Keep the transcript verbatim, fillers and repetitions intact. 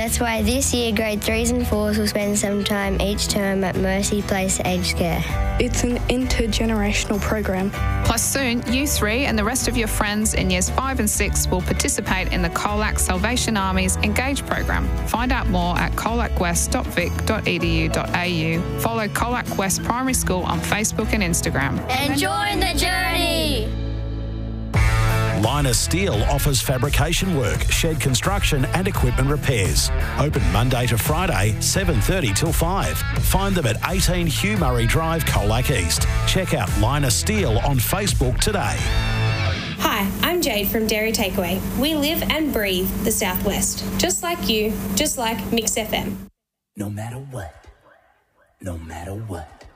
That's why this year grade threes and fours will spend some time each term at Mercy Place Aged Care. It's an intergenerational program. Plus soon, you three and the rest of your friends in years five and six will participate in the Colac Salvation Army's Engage program. Find out more at colac west dot vic dot e d u dot a u. Follow Colac West Primary School on Facebook and Instagram. And join the journey! Linus Steel offers fabrication work, shed construction and equipment repairs. Open Monday to Friday, seven thirty till five. Find them at eighteen Hugh Murray Drive, Colac East. Check out Linus Steel on Facebook today. Hi, I'm Jade from Dairy Takeaway. We live and breathe the Southwest. Just like you, just like Mix F M. No matter what, no matter what.